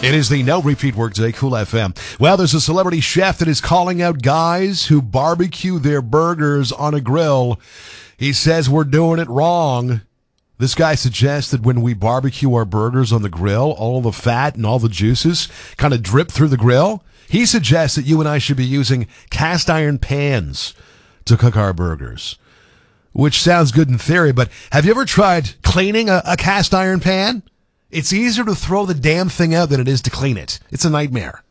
It is the No Repeat Workday, Cool FM. Well, there's a celebrity chef that is calling out guys who barbecue their burgers on a grill. He says we're doing it wrong. This guy suggests that when we barbecue our burgers on the grill, all the fat and all the juices kind of drip through the grill. He suggests that you and I should be using cast iron pans to cook our burgers, which sounds good in theory, but have you ever tried cleaning a cast iron pan? It's easier to throw the damn thing out than it is to clean it. It's a nightmare.